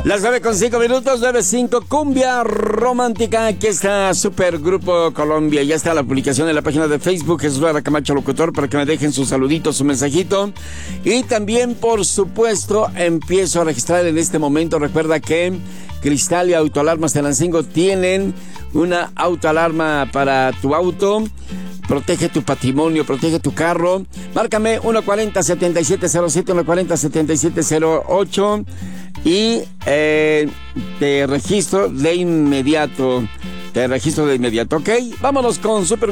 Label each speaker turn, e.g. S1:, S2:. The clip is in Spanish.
S1: Las 9:05, 9:05, cumbia romántica. Aquí está Supergrupo Colombia. Ya está la publicación en la página de Facebook, Jesús Lara Camacho Locutor, para que me dejen su saludito, su mensajito. Y también, por supuesto, empiezo a registrar en este momento. Recuerda que Cristal y Autoalarmas Tenancingo tienen una autoalarma para tu auto. Protege tu patrimonio, protege tu carro. Márcame 140-7707, 140-7708 y te registro de inmediato. ¿Ok? Vámonos con Super